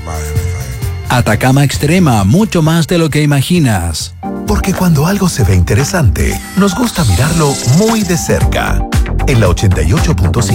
Atacama Extrema, mucho más de lo que imaginas. Porque cuando algo se ve interesante, nos gusta mirarlo muy de cerca. En la 88.5